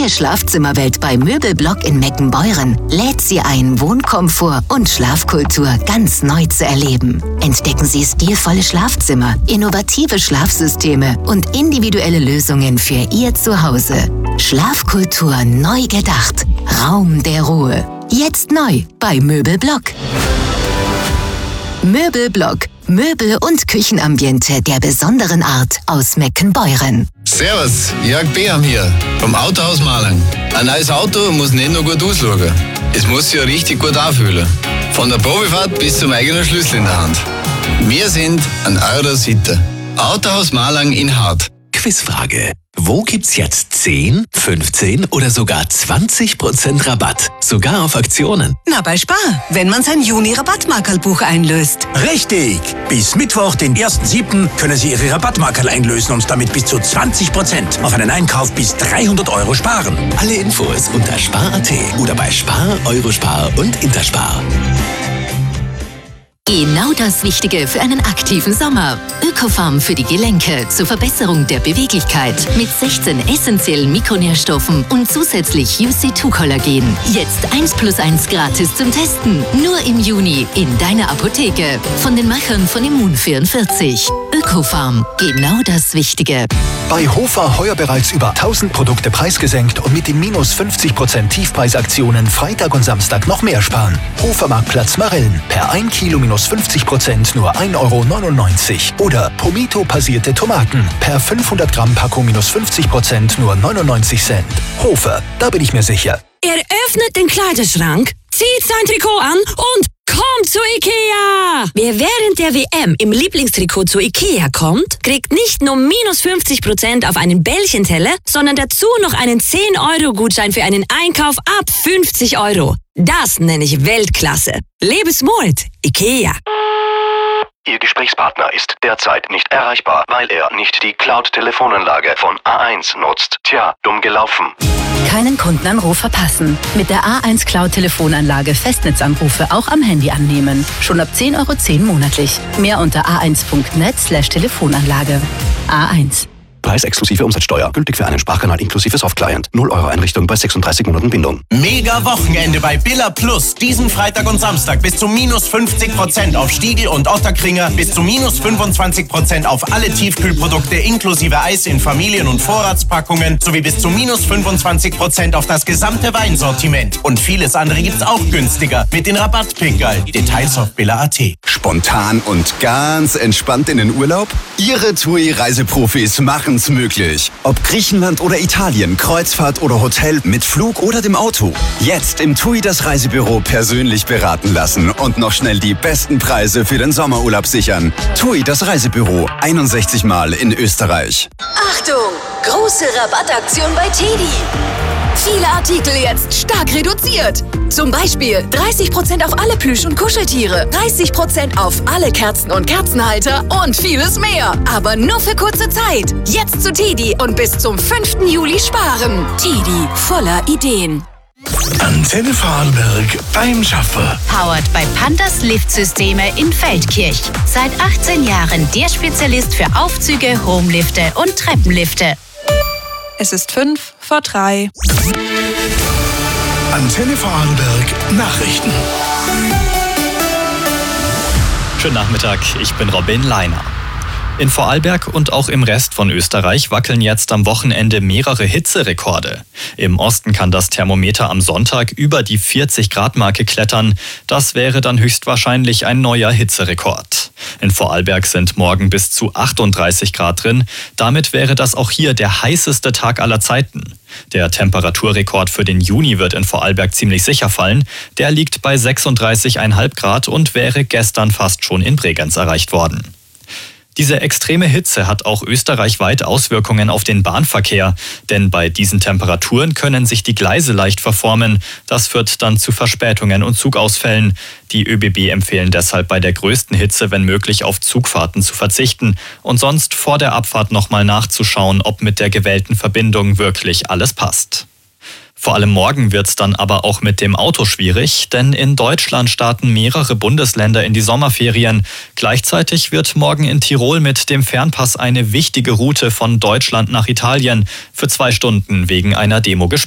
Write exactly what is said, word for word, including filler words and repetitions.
neue Schlafzimmerwelt bei Möbelblock in Meckenbeuren lädt Sie ein, Wohnkomfort und Schlafkultur ganz neu zu erleben. Entdecken Sie stilvolle Schlafzimmer, innovative Schlafsysteme und individuelle Lösungen für Ihr Zuhause. Schlafkultur neu gedacht. Raum der Ruhe. Jetzt neu bei Möbelblock. Möbelblock. Möbel- und Küchenambiente der besonderen Art aus Meckenbeuren. Servus, Jörg Beham hier, vom Autohaus Malang. Ein neues Auto muss nicht nur gut ausschauen, es muss sich ja richtig gut anfühlen. Von der Probefahrt bis zum eigenen Schlüssel in der Hand. Wir sind an eurer Seite. Autohaus Malang in Hart. Quizfrage. Wo gibt's jetzt zehn, fünfzehn oder sogar zwanzig Prozent Rabatt? Sogar auf Aktionen. Na, bei Spar, wenn man sein Juni-Rabattmarkerlbuch einlöst. Richtig! Bis Mittwoch, den ersten siebten können Sie Ihre Rabattmarkerl einlösen und damit bis zu zwanzig Prozent auf einen Einkauf bis dreihundert Euro sparen. Alle Infos unter spar punkt at oder bei Spar, Eurospar und Interspar. Genau das Wichtige für einen aktiven Sommer. Ökofarm für die Gelenke zur Verbesserung der Beweglichkeit mit sechzehn essentiellen Mikronährstoffen und zusätzlich U C zwei Kollagen. Jetzt eins plus eins gratis zum Testen. Nur im Juni in deiner Apotheke. Von den Machern von Immun vierundvierzig. Ökofarm. Genau das Wichtige. Bei Hofer heuer bereits über tausend Produkte preisgesenkt und mit den minus fünfzig Prozent Tiefpreisaktionen Freitag und Samstag noch mehr sparen. Hofermarktplatz Marillen. Per ein Kilo minus fünfzig Prozent nur ein Euro neunundneunzig. Oder Pomito passierte Tomaten. Per fünfhundert Gramm Packung minus fünfzig Prozent nur neunundneunzig Cent. Hofer, da bin ich mir sicher. Er öffnet den Kleiderschrank, zieht sein Trikot an und kommt zu Ikea! Wer während der W M im Lieblingstrikot zu Ikea kommt, kriegt nicht nur minus fünfzig Prozent auf einen Bällchenteller, sondern dazu noch einen zehn Euro Gutschein für einen Einkauf ab fünfzig Euro. Das nenne ich Weltklasse. Lebe smart, Ikea. Ihr Gesprächspartner ist derzeit nicht erreichbar, weil er nicht die Cloud-Telefonanlage von A eins nutzt. Tja, dumm gelaufen. Keinen Kundenanruf verpassen. Mit der A eins Cloud-Telefonanlage Festnetzanrufe auch am Handy annehmen. Schon ab zehn Euro zehn monatlich. Mehr unter a eins punkt net slash Telefonanlage. A eins. Preis exklusive Umsatzsteuer. Gültig für einen Sprachkanal inklusive Softclient. null Euro Einrichtung bei sechsunddreißig Monaten Bindung. Mega Wochenende bei Billa Plus. Diesen Freitag und Samstag bis zu minus fünfzig Prozent auf Stiegel und Otterkringer, bis zu minus fünfundzwanzig Prozent auf alle Tiefkühlprodukte inklusive Eis in Familien- und Vorratspackungen sowie bis zu minus fünfundzwanzig Prozent auf das gesamte Weinsortiment. Und vieles andere gibt's auch günstiger mit den Rabattpickerl. Details auf billa punkt at. Spontan und ganz entspannt in den Urlaub? Ihre T U I-Reiseprofis machen's möglich. Ob Griechenland oder Italien, Kreuzfahrt oder Hotel, mit Flug oder dem Auto. Jetzt im T U I das Reisebüro persönlich beraten lassen und noch schnell die besten Preise für den Sommerurlaub sichern. T U I das Reisebüro, einundsechzig Mal in Österreich. Achtung! Große Rabattaktion bei Teddy. Viele Artikel jetzt stark reduziert. Zum Beispiel dreißig Prozent auf alle Plüsch- und Kuscheltiere, dreißig Prozent auf alle Kerzen und Kerzenhalter und vieles mehr. Aber nur für kurze Zeit. Jetzt zu Teddy und bis zum fünften Juli sparen. Teddy, voller Ideen. Antenne Vorarlberg beim Schaffer. Powered by Pandas Liftsysteme in Feldkirch. Seit achtzehn Jahren der Spezialist für Aufzüge, Homelifte und Treppenlifte. Es ist fünf vor drei. Antenne Vorarlberg Nachrichten. Schönen Nachmittag, ich bin Robin Leiner. In Vorarlberg und auch im Rest von Österreich wackeln jetzt am Wochenende mehrere Hitzerekorde. Im Osten kann das Thermometer am Sonntag über die vierzig Grad Marke klettern. Das wäre dann höchstwahrscheinlich ein neuer Hitzerekord. In Vorarlberg sind morgen bis zu achtunddreißig Grad drin. Damit wäre das auch hier der heißeste Tag aller Zeiten. Der Temperaturrekord für den Juni wird in Vorarlberg ziemlich sicher fallen. Der liegt bei sechsunddreißig Komma fünf Grad und wäre gestern fast schon in Bregenz erreicht worden. Diese extreme Hitze hat auch österreichweit Auswirkungen auf den Bahnverkehr. Denn bei diesen Temperaturen können sich die Gleise leicht verformen. Das führt dann zu Verspätungen und Zugausfällen. Die ÖBB empfehlen deshalb bei der größten Hitze, wenn möglich, auf Zugfahrten zu verzichten und sonst vor der Abfahrt nochmal nachzuschauen, ob mit der gewählten Verbindung wirklich alles passt. Vor allem morgen wird's dann aber auch mit dem Auto schwierig, denn in Deutschland starten mehrere Bundesländer in die Sommerferien. Gleichzeitig wird morgen in Tirol mit dem Fernpass eine wichtige Route von Deutschland nach Italien für zwei Stunden wegen einer Demo gesperrt.